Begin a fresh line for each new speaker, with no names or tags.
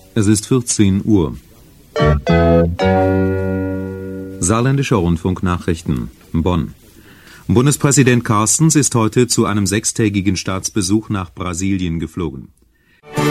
Es ist 14 Uhr. Saarländischer Rundfunknachrichten, Bonn. Bundespräsident Carstens ist heute zu einem 6-tägigen Staatsbesuch nach Brasilien geflogen.